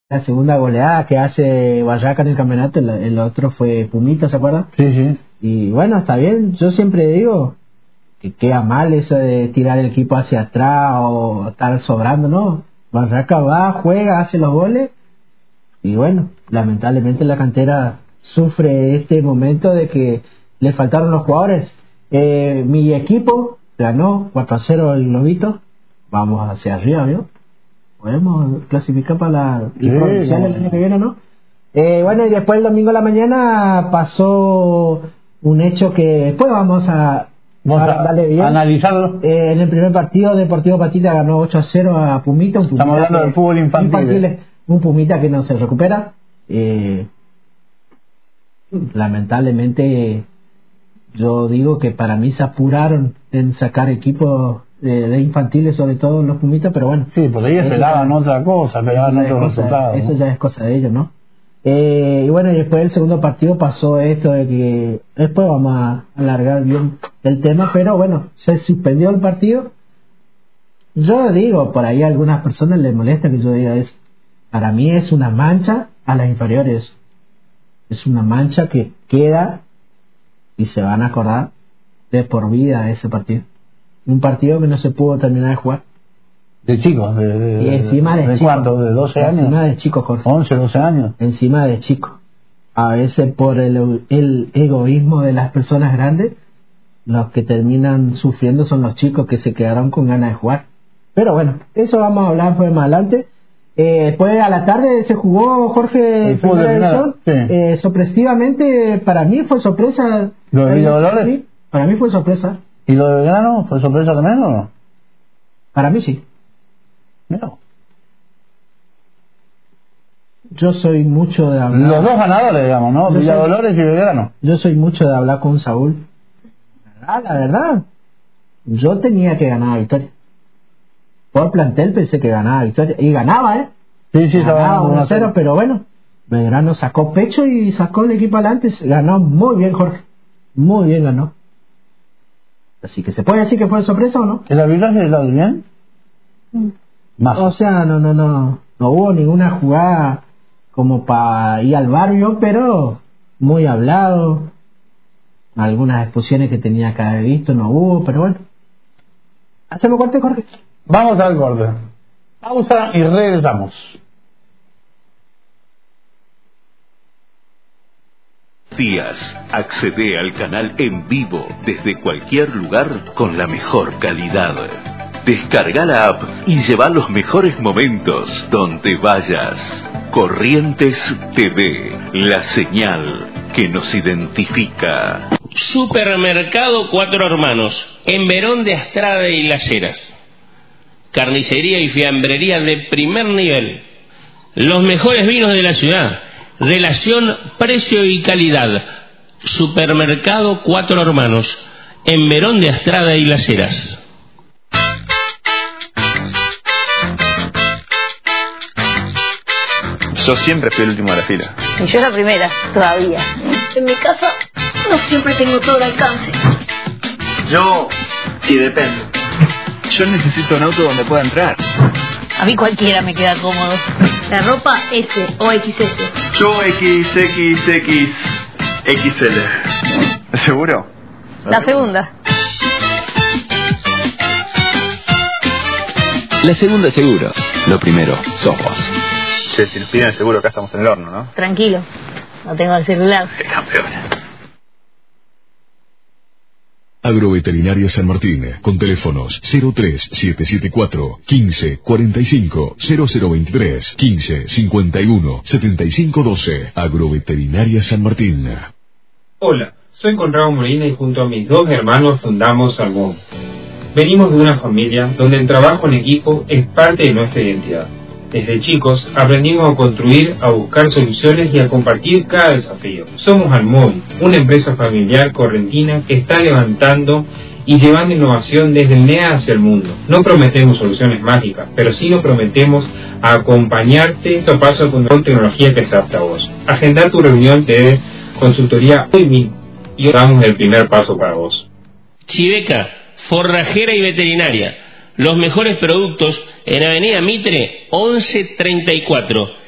la segunda goleada que hace Barraca en el campeonato, el otro fue Pumita, ¿se acuerdan? Sí, sí. Y bueno, está bien, yo siempre digo que queda mal eso de tirar el equipo hacia atrás o estar sobrando, ¿no? Barraca va, juega, hace los goles y bueno, lamentablemente la cantera sufre este momento de que le faltaron los jugadores. Mi equipo ganó 4-0 el Globito, vamos hacia arriba, ¿vio? Podemos clasificar para la provincial el año que viene, ¿no? Bueno, y después el domingo a la mañana pasó un hecho que después vamos a darle bien. Analizarlo. En el primer partido, Deportivo Patita ganó 8-0 a Pumita. Estamos hablando del fútbol infantil. Un Pumita que no se recupera. Lamentablemente, yo digo que para mí se apuraron en sacar equipos de infantiles, sobre todo los Pumitas, pero bueno. Sí, por ahí esperaban otra cosa, esperaban otros resultados. Eso ya es cosa de ellos, ¿no? Y bueno, y después del segundo partido pasó esto de que después vamos a alargar bien el tema, pero bueno, se suspendió el partido. Yo digo, por ahí a algunas personas les molesta que yo diga eso. Para mí es una mancha a las inferiores. Es una mancha que queda y se van a acordar de por vida de ese partido. Un partido que no se pudo terminar de jugar. De chicos, y encima de chicos. ¿Cuánto? ¿De 12 años? Encima de chicos, Jorge. 11, 12 años. Encima de chicos. A veces por el egoísmo de las personas grandes, los que terminan sufriendo son los chicos que se quedaron con ganas de jugar. Pero bueno, eso vamos a hablar más adelante. Después a la tarde se jugó, Jorge, el fútbol de Sol. Sí. Sorpresivamente, para mí fue sorpresa. ¿Lo de Villa Dolores? Para mí fue sorpresa. ¿Y lo de Belgrano fue sorpresa también o no? Para mí sí. No. Yo soy mucho de hablar. Los dos ganadores, digamos, ¿no? Villa Dolores y Belgrano. Yo soy mucho de hablar con Saúl. La verdad, yo tenía que ganar a Victoria. Por plantel pensé que ganaba Victoria. Y ganaba, ¿eh? Sí, ganaba 1-0, pero bueno. Belgrano sacó pecho y sacó el equipo adelante. Ganó muy bien, Jorge. Muy bien ganó. Así que se puede decir que fue sorpresa o no. ¿El arbitraje está bien? Más. O sea, no hubo ninguna jugada como para ir al barrio, pero muy hablado. Algunas expulsiones que tenía que haber visto no hubo, pero bueno. ¿Hacemos corte, Jorge? Vamos al corte. Pausa y regresamos. Accede al canal en vivo desde cualquier lugar con la mejor calidad. Descarga la app y lleva los mejores momentos donde vayas. Corrientes TV, la señal que nos identifica. Supermercado Cuatro Hermanos, en Verón de Astrada y Las Heras. Carnicería y fiambrería de primer nivel. Los mejores vinos de la ciudad. Relación precio y calidad. Supermercado Cuatro Hermanos, en Verón de Astrada y Las Heras. Yo siempre fui el último de la fila. Y yo la primera, todavía. En mi casa no siempre tengo todo el alcance. Yo, y depende. Yo necesito un auto donde pueda entrar. A mí cualquiera me queda cómodo. La ropa S o XS. Yo XXXXL. ¿Seguro? La segunda. La segunda seguro. Lo primero, sos vos. Che, si nos piden el seguro, acá estamos en el horno, ¿no? Tranquilo, no tengo el celular. ¡Qué campeón! Agroveterinaria San Martín, con teléfonos 03774 15 45 0023 15 51 75 12. Agroveterinaria San Martín. Hola, soy Conrado Molina y junto a mis dos hermanos fundamos Salmón. Venimos de una familia donde el trabajo en equipo es parte de nuestra identidad. Desde chicos aprendimos a construir, a buscar soluciones y a compartir cada desafío. Somos Almóvil, una empresa familiar correntina que está levantando y llevando innovación desde el NEA hacia el mundo. No prometemos soluciones mágicas, pero sí nos prometemos a acompañarte paso a paso con tecnología que se adapta a vos. Agendar tu reunión de consultoría hoy mismo y damos el primer paso para vos. Chiveca, forrajera y veterinaria. Los mejores productos en Avenida Mitre 1134.